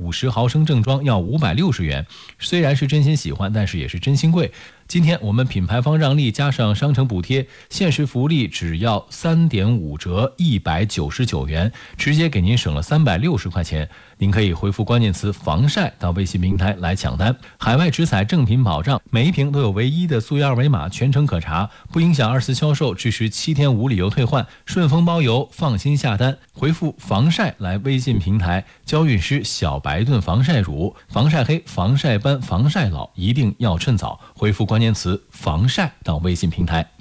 50毫升正装要560元，虽然是真心喜欢，但是也是真心贵。今天我们品牌方让利加上商城补贴，限时福利只要3.5折199元，直接给您省了360块钱。您可以回复关键词防晒到微信平台来抢单。海外直采正品保障，每一瓶都有唯一的溯源二维码，全程可查，不影响2次销售，支持7天无理由退换，顺丰包邮，放心下单。回复防晒来微信平台，娇韵诗小白盾防晒乳，防晒黑、防晒斑、防晒老，一定要趁早。回复关键词防晒到微信平台。